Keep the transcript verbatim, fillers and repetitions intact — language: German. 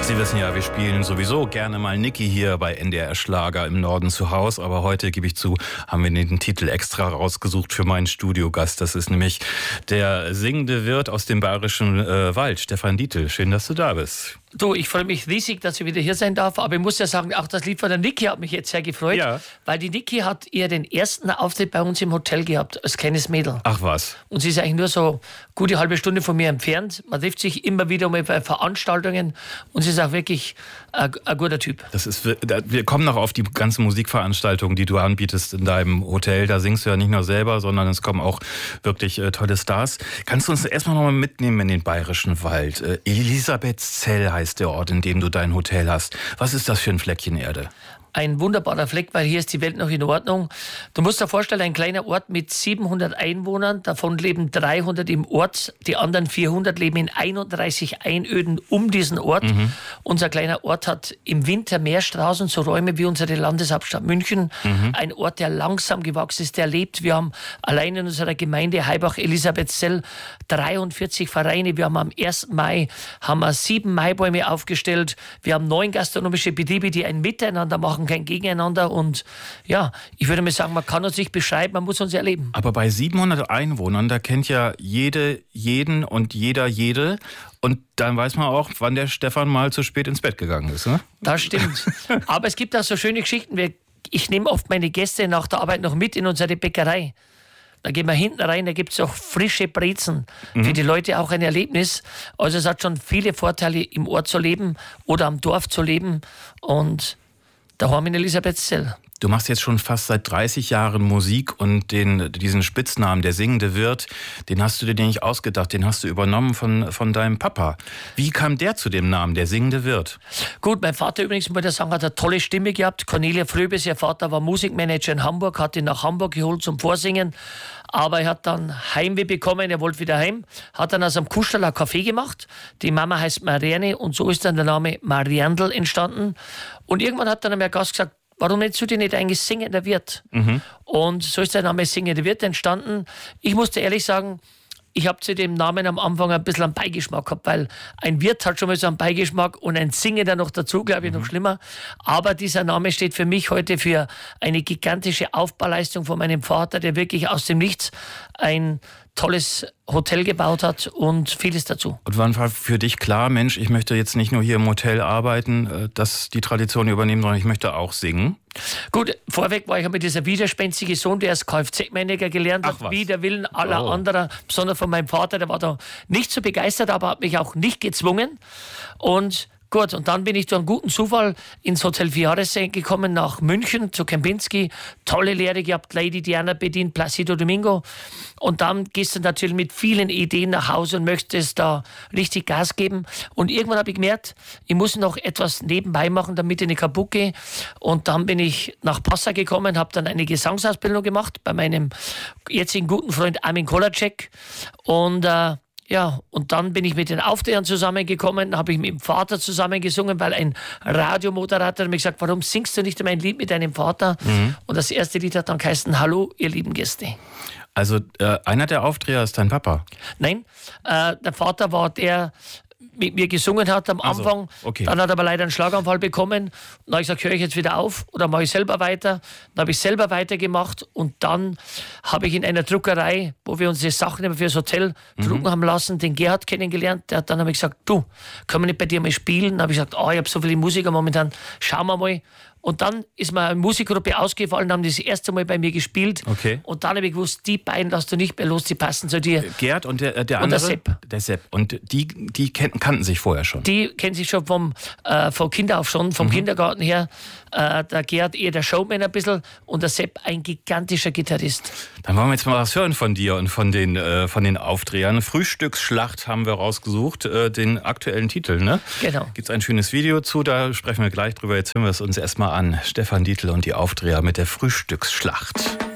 Sie wissen ja, wir spielen sowieso gerne mal Niki hier bei N D R Schlager im Norden zu Haus. Aber heute, gebe ich zu, haben wir den Titel extra rausgesucht für meinen Studiogast. Das ist nämlich der singende Wirt aus dem Bayerischen äh, Wald, Stefan Dietl. Schön, dass du da bist. Du, ich freue mich riesig, dass ich wieder hier sein darf. Aber ich muss ja sagen, auch das Lied von der Niki hat mich jetzt sehr gefreut. Ja. Weil die Niki hat ihr den ersten Auftritt bei uns im Hotel gehabt, als kleines Mädel. Ach was. Und sie ist eigentlich nur so gute halbe Stunde von mir entfernt. Man trifft sich immer wieder mal bei Veranstaltungen. Und sie ist auch wirklich ein, ein guter Typ. Das ist, wir kommen noch auf die ganzen Musikveranstaltungen, die du anbietest in deinem Hotel. Da singst du ja nicht nur selber, sondern es kommen auch wirklich äh, tolle Stars. Kannst du uns erstmal noch mal mitnehmen in den Bayerischen Wald? Äh, Elisabethzell heißt der Ort, in dem du dein Hotel hast. Was ist das für ein Fleckchen Erde? Ein wunderbarer Fleck, weil hier ist die Welt noch in Ordnung. Du musst dir vorstellen, ein kleiner Ort mit siebenhundert Einwohnern, davon leben dreihundert im Ort, die anderen vierhundert leben in einunddreißig Einöden um diesen Ort. Mhm. Unser kleiner Ort hat im Winter mehr Straßen, so Räume wie unsere Landeshauptstadt München. Mhm. Ein Ort, der langsam gewachsen ist, der lebt. Wir haben allein in unserer Gemeinde Heibach-Elisabethzell dreiundvierzig Vereine. Wir haben am ersten Mai haben wir sieben Maibäume aufgestellt. Wir haben neun gastronomische Betriebe, die ein Miteinander machen, kein Gegeneinander. Und ja, ich würde mal sagen, man kann uns nicht beschreiben, man muss uns erleben. Aber bei siebenhundert Einwohnern, da kennt ja jede, jeden und jeder jede. Und dann weiß man auch, wann der Stefan mal zu spät ins Bett gegangen ist. Ne? Das stimmt. Aber es gibt auch so schöne Geschichten. Ich nehme oft meine Gäste nach der Arbeit noch mit in unsere Bäckerei. Da gehen wir hinten rein, da gibt es auch frische Brezen. Mhm. Für die Leute auch ein Erlebnis. Also es hat schon viele Vorteile, im Ort zu leben oder am Dorf zu leben. Und daheim in Elisabethzell. Du machst jetzt schon fast seit dreißig Jahren Musik und den, diesen Spitznamen, der singende Wirt, den hast du dir nicht ausgedacht, den hast du übernommen von, von deinem Papa. Wie kam der zu dem Namen, der singende Wirt? Gut, mein Vater übrigens, muss ich sagen, hat eine tolle Stimme gehabt. Cornelia Fröbes, ihr Vater war Musikmanager in Hamburg, hat ihn nach Hamburg geholt zum Vorsingen. Aber er hat dann Heimweh bekommen, er wollte wieder heim, hat dann aus einem Kuschel ein Café gemacht. Die Mama heißt Marianne und so ist dann der Name Mariandl entstanden. Und irgendwann hat dann mein Gast gesagt, warum nennst du dich nicht eigentlich singender Wirt? Mhm. Und so ist der Name singender Wirt entstanden. Ich musste ehrlich sagen, ich habe zu dem Namen am Anfang ein bisschen einen Beigeschmack gehabt, weil ein Wirt hat schon mal so einen Beigeschmack und ein Singender noch dazu, glaube ich, mhm. noch schlimmer. Aber dieser Name steht für mich heute für eine gigantische Aufbauleistung von meinem Vater, der wirklich aus dem Nichts ein tolles Hotel gebaut hat und vieles dazu. Und wann war für dich klar, Mensch, ich möchte jetzt nicht nur hier im Hotel arbeiten, dass die Tradition übernehmen, sondern ich möchte auch singen? Gut, vorweg war ich mit dieser widerspenstige Sohn, der als Kfz-Mechaniker gelernt hat, wie der Willen aller oh. anderer, besonders von meinem Vater, der war da nicht so begeistert, aber hat mich auch nicht gezwungen. Und gut, und dann bin ich durch einen guten Zufall ins Hotel Viares gekommen, nach München zu Kempinski. Tolle Lehre gehabt, Lady Diana bedient, Placido Domingo. Und dann gehst du natürlich mit vielen Ideen nach Hause und möchtest da richtig Gas geben. Und irgendwann habe ich gemerkt, ich muss noch etwas nebenbei machen, damit ich nicht kaputt gehe. Und dann bin ich nach Passau gekommen, habe dann eine Gesangsausbildung gemacht bei meinem jetzigen guten Freund Armin Kolacek. Und äh, Ja, und dann bin ich mit den Auftritten zusammengekommen, habe ich mit dem Vater zusammen gesungen, weil ein Radiomoderator hat mir gesagt, warum singst du nicht mein Lied mit deinem Vater? Mhm. Und das erste Lied hat dann geheißen, Hallo, ihr lieben Gäste. Also äh, einer der Auftritte ist dein Papa? Nein, äh, der Vater war der, mit mir gesungen hat am also, Anfang. Okay. Dann hat er aber leider einen Schlaganfall bekommen. Dann habe ich gesagt, höre ich jetzt wieder auf oder mache ich selber weiter? Dann habe ich selber weitergemacht und dann habe ich in einer Druckerei, wo wir unsere Sachen für das Hotel mhm. drucken haben lassen, den Gerhard kennengelernt. Der hat dann habe ich gesagt, du, können wir nicht bei dir mal spielen? Dann habe ich gesagt, oh, ich habe so viele Musiker momentan, schauen wir mal. Und dann ist mir eine Musikgruppe ausgefallen, haben das erste Mal bei mir gespielt. Okay. Und dann habe ich gewusst, die beiden lässt du nicht mehr los, die passen zu dir. Gerd und der, der und andere? Der Sepp. Der Sepp. Und die, die kannten sich vorher schon? Die kennen sich schon vom, äh, von Kinder auf schon, vom mhm. Kindergarten her. Äh, der Gerd eher der Showman ein bisschen und der Sepp ein gigantischer Gitarrist. Dann wollen wir jetzt mal was hören von dir und von den, äh, von den Aufdrehern. Frühstücksschlacht haben wir rausgesucht, äh, den aktuellen Titel, ne? Genau. Gibt es ein schönes Video zu, da sprechen wir gleich drüber. Jetzt hören wir es uns erstmal an. Stefan Dietl und die Aufdreher mit der Frühstücksschlacht.